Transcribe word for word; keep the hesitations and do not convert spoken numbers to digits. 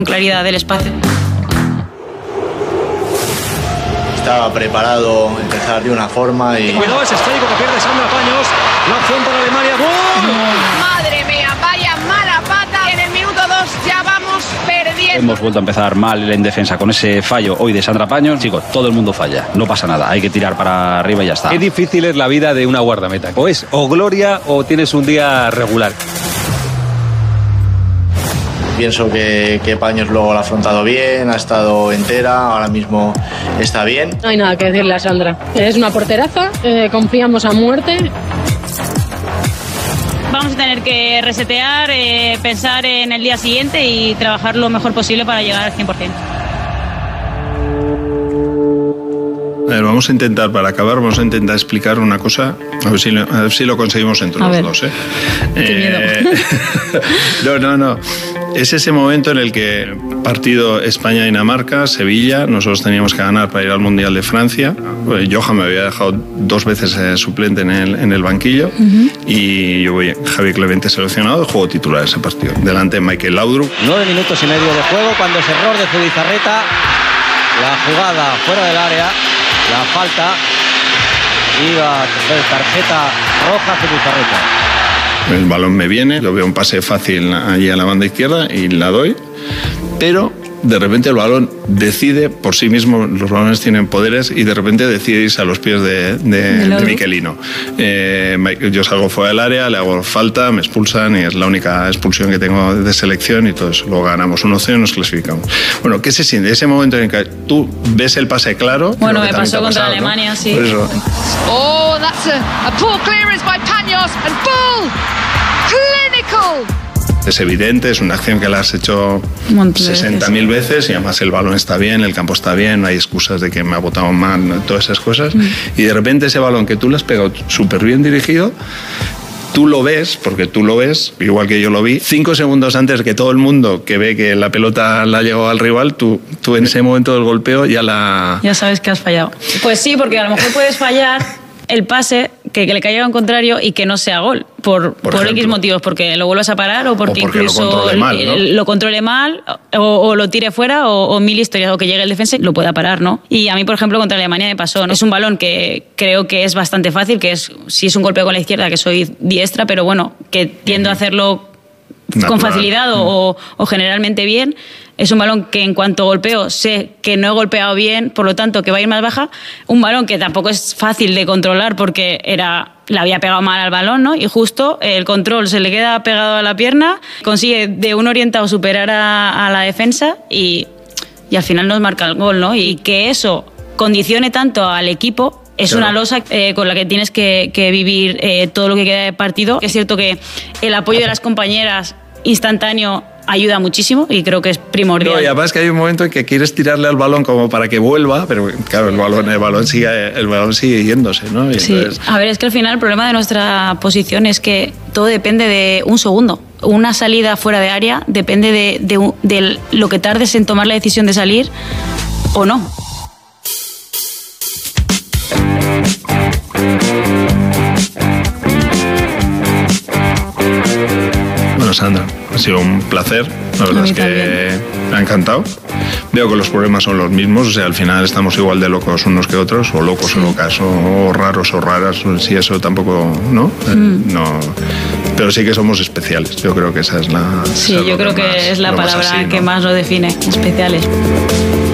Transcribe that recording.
Claridad del espacio. Estaba preparado a empezar de una forma y... Cuidado ese esférico que pierde Sandra Paños. La opción para Alemania. ¡Gol! Madre mía, vaya mala pata. En el minuto dos ya vamos perdiendo. Hemos vuelto a empezar mal en defensa con ese fallo hoy de Sandra Paños. Chicos, todo el mundo falla. No pasa nada. Hay que tirar para arriba y ya está. Qué difícil es la vida de una guardameta. O es o gloria o tienes un día regular. Pienso que, que Paños luego la ha afrontado bien, ha estado entera, ahora mismo está bien. No hay nada que decirle a Sandra. Es una porteraza, eh, confiamos a muerte. Vamos a tener que resetear, eh, pensar en el día siguiente y trabajar lo mejor posible para llegar al cien por ciento. A ver, vamos a intentar, para acabar, vamos a intentar explicar una cosa, a ver si lo, a ver si lo conseguimos entre A los ver. dos. ¿eh? Qué Eh, no, no, no. Es ese momento en el que partido España-Dinamarca, Sevilla, nosotros teníamos que ganar para ir al Mundial de Francia. Pues Johan me había dejado dos veces eh, suplente en el, en el banquillo uh-huh. y yo voy, Javi Clemente seleccionado, juego titular ese partido. Delante de Michael Laudrup. Nueve minutos y medio de juego cuando es error de Zubizarreta. La jugada fuera del área, la falta y la tarjeta roja Zubizarreta. El balón me viene, lo veo un pase fácil allí a la banda izquierda y la doy, pero de repente el balón decide por sí mismo, los balones tienen poderes y de repente decide irse a los pies de, de, de Miquelino. Eh, yo salgo fuera del área, le hago falta, me expulsan y es la única expulsión que tengo de selección y todo eso. Luego ganamos uno cero y nos clasificamos. Bueno, ¿qué se siente? Ese momento en que tú ves el pase claro. Bueno, me pasó contra pasado, Alemania, ¿no? Sí. Por eso. Oh, that's a, a poor clearance by Paños and Bull. Clinical. Es evidente, es una acción que la has hecho sesenta mil veces y además el balón está bien, el campo está bien, no hay excusas de que me ha botado mal, todas esas cosas. Mm. Y de repente ese balón que tú le has pegado súper bien dirigido, tú lo ves, porque tú lo ves, igual que yo lo vi, cinco segundos antes de que todo el mundo que ve que la pelota la ha llegado al rival, tú, tú en ese momento del golpeo ya la... Ya sabes que has fallado. Pues sí, porque a lo mejor puedes fallar el pase, que, que le caiga un contrario y que no sea gol, por, por, por X motivos, porque lo vuelvas a parar o porque, o porque incluso lo controle mal, ¿no? lo controle mal o, o lo tire fuera o, o mil historias, o que llegue el defensa y lo pueda parar, ¿no? Y a mí, por ejemplo, contra Alemania me pasó, ¿no? Es un balón que creo que es bastante fácil, que es si es un golpeo con la izquierda, que soy diestra, pero bueno, que tiendo a hacerlo natural, con facilidad o, o generalmente bien. Es un balón que en cuanto golpeo sé que no he golpeado bien, por lo tanto que va a ir más baja. Un balón que tampoco es fácil de controlar porque era, le había pegado mal al balón, ¿no? Y justo el control se le queda pegado a la pierna, consigue de un orientado superar a, a la defensa y, y al final nos marca el gol, ¿no? Y que eso condicione tanto al equipo es claro. Una losa eh, con la que tienes que, que vivir eh, todo lo que queda de partido. Es cierto que el apoyo de las compañeras instantáneo ayuda muchísimo y creo que es primordial. No, y además que hay un momento en que quieres tirarle al balón como para que vuelva, pero claro, el balón, el balón sigue, el balón sigue yéndose, ¿no? Y sí. Entonces... A ver, es que al final el problema de nuestra posición es que todo depende de un segundo. Una salida fuera de área depende de, de, de lo que tardes en tomar la decisión de salir o no. Bueno, Sandra, ha sido un placer. La verdad es que también. Me ha encantado. Veo que los problemas son los mismos, o sea, al final estamos igual de locos unos que otros, o locos sí. o locas, o raros o raras, si eso tampoco, ¿no? Mm. Eh, no. Pero sí que somos especiales, yo creo que esa es la... Sí, yo creo que más, es la palabra así, ¿no? que más lo define, especiales.